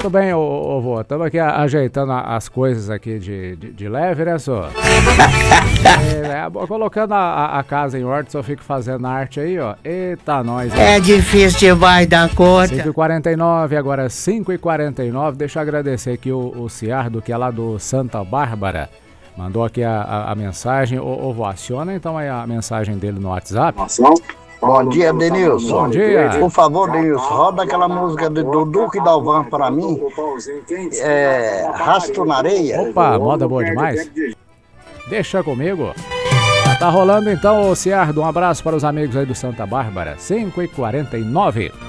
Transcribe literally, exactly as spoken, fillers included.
Muito bem, ô, ô vô, estamos aqui ajeitando as coisas aqui de, de, de leve, né, senhor? é, é, colocando a, a casa em ordem, só fico fazendo arte aí, ó. Eita, nós. É difícil demais da conta. cinco e quarenta e nove, agora cinco e quarenta e nove. Deixa eu agradecer aqui o, o Ciardo, que é lá do Santa Bárbara. Mandou aqui a, a, a mensagem. Ô, ô vô, aciona então aí a mensagem dele no WhatsApp. Bom dia, Denilson. Bom dia. Por favor, Denilson, roda aquela música do, do Duque Dalvan para mim. É. Rasto na areia. Opa, moda boa demais. Deixa comigo. Tá rolando então, ô Ciardo. Um abraço para os amigos aí do Santa Bárbara. cinco e quarenta e nove.